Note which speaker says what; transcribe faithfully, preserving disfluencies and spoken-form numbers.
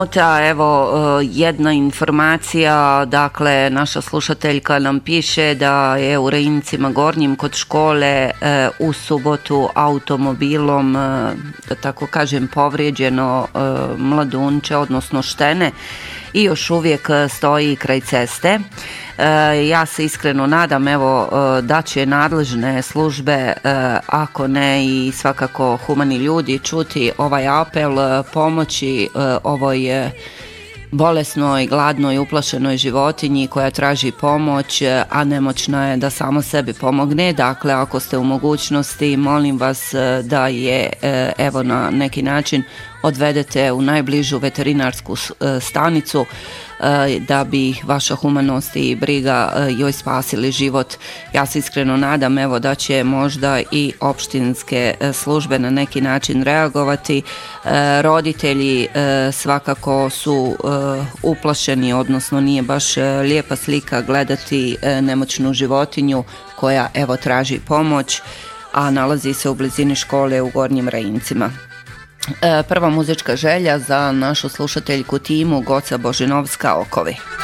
Speaker 1: Evo jedna informacija, dakle naša slušateljka nam piše da je u Rajincima Gornjim kod škole u subotu automobilom, da tako kažem, povrijeđeno mladunče, odnosno štene, i još uvijek stoji kraj ceste. Ja se iskreno nadam evo da će nadležne službe, ako ne i svakako humani ljudi, čuti ovaj apel, pomoći ovoj bolesnoj, gladnoj, uplašenoj životinji koja traži pomoć, a nemoćna je da samo sebi pomogne. Dakle, ako ste u mogućnosti, molim vas da je evo na neki način odvedete u najbližu veterinarsku stanicu da bi vaša humanost i briga joj spasili život. Ja se iskreno nadam evo da će možda i opštinske službe na neki način reagovati. Roditelji svakako su uplašeni, odnosno nije baš lijepa slika gledati nemoćnu životinju koja evo traži pomoć, a nalazi se u blizini škole u Gornjim Rajincima. Prva muzička želja za našu slušateljku Timu Goca Božinovska, Okovi.